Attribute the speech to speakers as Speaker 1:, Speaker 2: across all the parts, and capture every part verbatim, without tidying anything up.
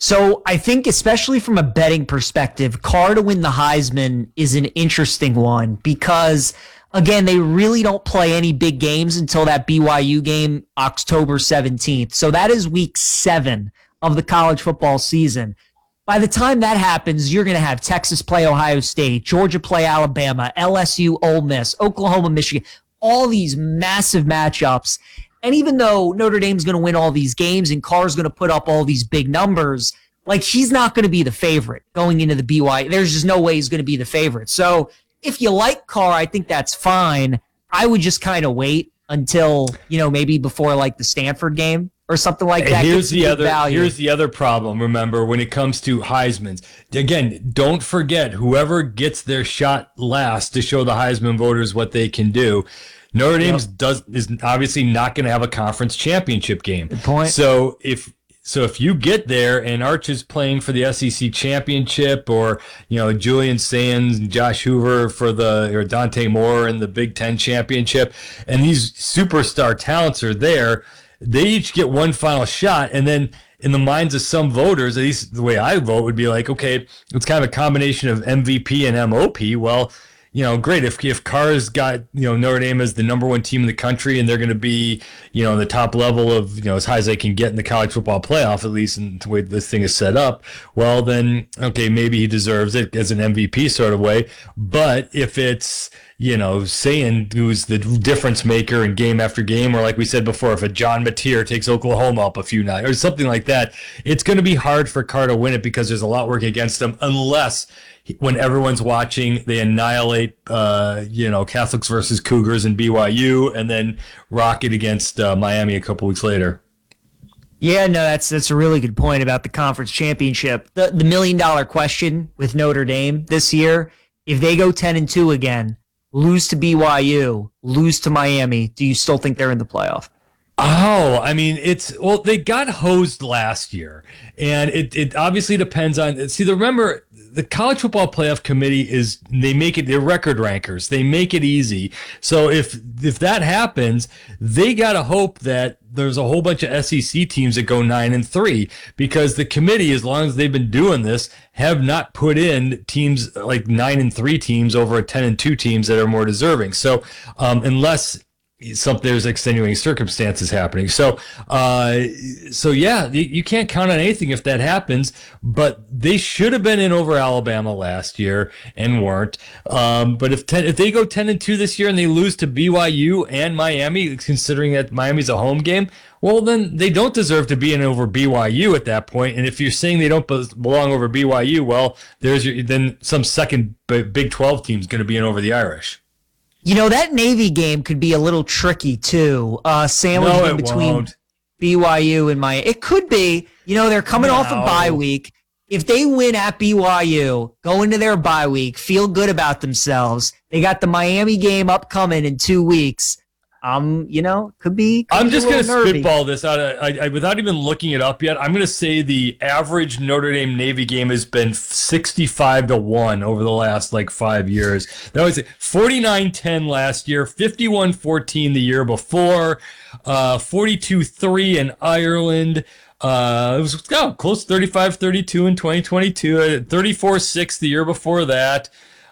Speaker 1: So I think, especially from a betting perspective, Carr to win the Heisman is an interesting one because, again, they really don't play any big games until that B Y U game, October seventeenth. So that is week seven of the college football season. By the time that happens, you're going to have Texas play Ohio State, Georgia play Alabama, L S U, Ole Miss, Oklahoma, Michigan, all these massive matchups. And even though Notre Dame's going to win all these games and Carr's going to put up all these big numbers, like he's not going to be the favorite going into the B Y U. There's just no way he's going to be the favorite. So if you like Carr, I think that's fine. I would just kind of wait until, you know, maybe before like the Stanford game or something like that.
Speaker 2: And here's the other value. Here's the other problem, remember, when it comes to Heismans. Again, don't forget, whoever gets their shot last to show the Heisman voters what they can do. Notre Dame yep. does is obviously not going to have a conference championship game.
Speaker 1: Good point.
Speaker 2: So if so, if you get there and Arch is playing for the S E C championship, or you know Julian Sands, and Josh Hoover for the or Dante Moore in the Big Ten championship, and these superstar talents are there, they each get one final shot, and then in the minds of some voters, at least the way I vote, would be like, okay, it's kind of a combination of M V P and M O P. Well, you know, great. If if Carr's got, you know, Notre Dame as the number one team in the country and they're going to be, you know, the top level of, you know, as high as they can get in the college football playoff, at least in the way this thing is set up, well, then, okay, maybe he deserves it as an M V P sort of way. But if it's, you know, Sayin, who's the difference maker in game after game, or like we said before, if a John Mateer takes Oklahoma up a few nights or something like that, it's going to be hard for Carr to win it because there's a lot working against him, unless when everyone's watching, they annihilate, uh, you know, Catholics versus Cougars and B Y U, and then rock it against uh, Miami a couple weeks later.
Speaker 1: Yeah, no, that's that's a really good point about the conference championship. The the million dollar question with Notre Dame this year: if they go ten and two again, lose to B Y U, lose to Miami, do you still think they're in the playoff?
Speaker 2: Oh, I mean, it's, well, they got hosed last year, and it, it obviously depends on, see, remember, the College Football Playoff Committee is, they make it, they're record rankers. They make it easy. So if, if that happens, they got to hope that there's a whole bunch of S E C teams that go nine and three, because the committee, as long as they've been doing this, have not put in teams like nine and three teams over a ten and two teams that are more deserving. So, um, unless some there's extenuating circumstances happening. So, uh, so yeah, you, you can't count on anything if that happens, but they should have been in over Alabama last year and weren't. Um, but if ten, if they go ten and two this year and they lose to B Y U and Miami, considering that Miami's a home game, well, then they don't deserve to be in over B Y U at that point. And if you're saying they don't belong over B Y U, well, there's your, then some second Big twelve team's going to be in over the Irish.
Speaker 1: You know, that Navy game could be a little tricky, too. Uh, sandwiched
Speaker 2: no,
Speaker 1: in between
Speaker 2: won't.
Speaker 1: B Y U and Miami. It could be. You know, they're coming no. off a bye week. If they win at B Y U, go into their bye week, feel good about themselves. They got the Miami game upcoming in two weeks. Um, you know, could be. Could
Speaker 2: I'm
Speaker 1: be
Speaker 2: just going to
Speaker 1: nervy.
Speaker 2: spitball this out. Of, I, I, without even looking it up yet, I'm going to say the average Notre Dame Navy game has been sixty-five to one over the last like five years. That was forty-nine ten last year, fifty-one fourteen the year before, uh, forty-two three in Ireland. Uh, it was oh, close to thirty-five thirty-two in twenty twenty-two, thirty-four six the year before that.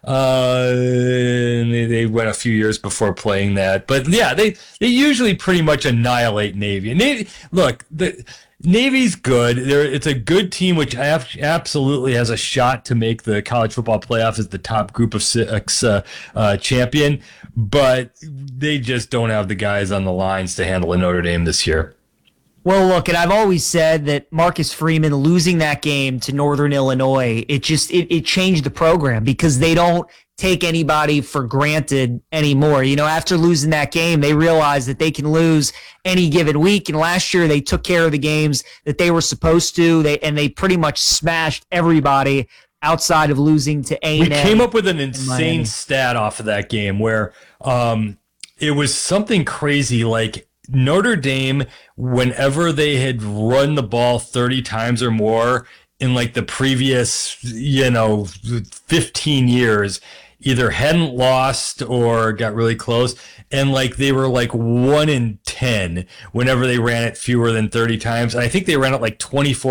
Speaker 2: Uh, and they, they went a few years before playing that, but yeah, they, they usually pretty much annihilate Navy. Navy, look, the Navy's good. They're, it's a good team, which absolutely has a shot to make the college football playoff as the top group of six uh, uh, champion, but they just don't have the guys on the lines to handle a Notre Dame this year.
Speaker 1: Well, look, and I've always said that Marcus Freeman losing that game to Northern Illinois, it just it, it changed the program because they don't take anybody for granted anymore. You know, after losing that game, they realized that they can lose any given week. And last year, they took care of the games that they were supposed to. They and they pretty much smashed everybody outside of losing to A and M.
Speaker 2: We came up with an insane stat off of that game where um, it was something crazy like Notre Dame, whenever they had run the ball thirty times or more in like the previous, you know, fifteen years, either hadn't lost or got really close. And like they were like one in ten whenever they ran it fewer than thirty times. And I think they ran it like twenty-four